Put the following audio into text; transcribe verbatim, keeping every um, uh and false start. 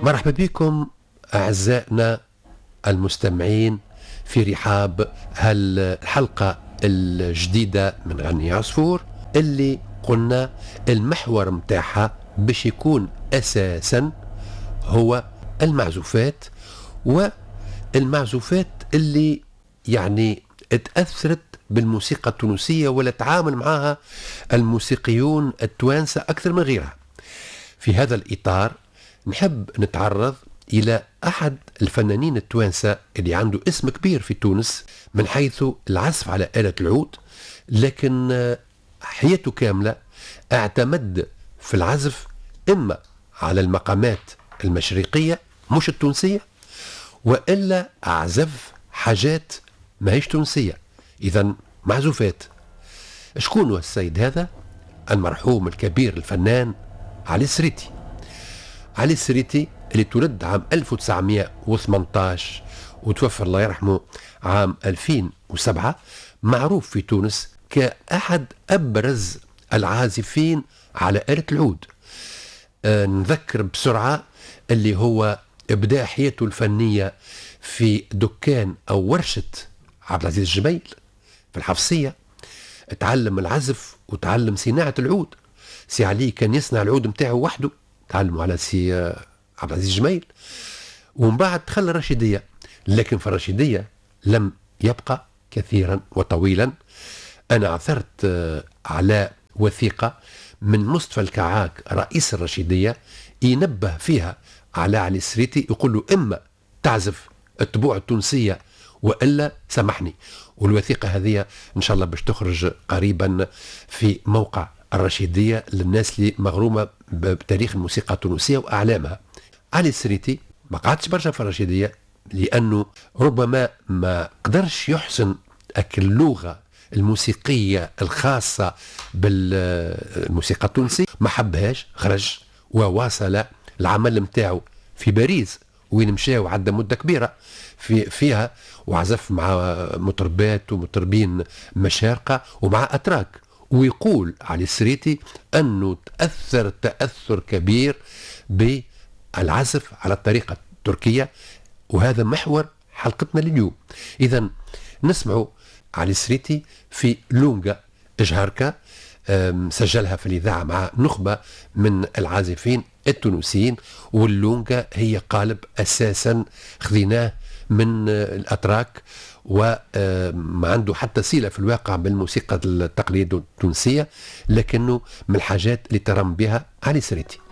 مرحبا بكم أعزائنا المستمعين في رحاب هالحلقة الجديدة من غني عصفور اللي قلنا المحور متاعها باش يكون أساسا هو المعزوفات، والمعزوفات اللي يعني اتأثرت بالموسيقى التونسية ولا تعامل معها الموسيقيون التوانسة أكثر من غيرها. في هذا الإطار نحب نتعرض إلى أحد الفنانين التوانسة اللي عنده اسم كبير في تونس من حيث العزف على آلة العود، لكن حياته كاملة اعتمد في العزف إما على المقامات المشرقية مش التونسية، وإلا أعزف حاجات ما هيش تونسية، إذن معزوفات. شكون هو السيد هذا؟ المرحوم الكبير الفنان علي السريتي. علي السريتي اللي تولد عام ألف وتسعمائة وثمانية عشر وتوفى الله يرحمه عام ألفين وسبعة، معروف في تونس كأحد أبرز العازفين على آلة العود. أه نذكر بسرعة اللي هو ابدأ حياته الفنية في دكان أو ورشة عبد العزيز الجميل في الحفصية، تعلم العزف وتعلم صناعة العود. سي علي كان يصنع العود متاعه وحده، تعلموا على سي عبد العزيز الجميل، ومن بعد دخل الرشيدية، لكن في الرشيدية لم يبقى كثيرا وطويلا. أنا عثرت على وثيقة من مصطفى الكعاك رئيس الرشيدية ينبه فيها على علي السريتي، يقول له إما تعزف الطبوع التونسية وإلا سامحني. والوثيقة هذه إن شاء الله باش تخرج قريبا في موقع الرشيدية للناس اللي مغرومة بتاريخ الموسيقى التونسية وأعلامها. علي السريتي ما قعدش برشا في الرشيدية لأنه ربما ما قدرش يحسن أكل اللغة الموسيقية الخاصة بالموسيقى التونسية، ما حبهاش، خرج وواصل العمل متاعه في باريس، وين مشى وعدى مدة كبيرة في فيها وعزف مع مطربات ومطربين مشارقة ومع أتراك. ويقول علي السريتي أنه تأثر تأثر كبير بالعزف على الطريقة التركية، وهذا محور حلقتنا لليوم. إذن نسمع علي السريتي في لونجا جهاركا، سجلها في الإذاعة مع نخبة من العازفين التونسيين، واللونجا هي قالب أساسا خذيناه من الأتراك، وما عنده حتى صلة في الواقع بالموسيقى التقليدية التونسية، لكنه من الحاجات اللي ترم بها علي السريتي.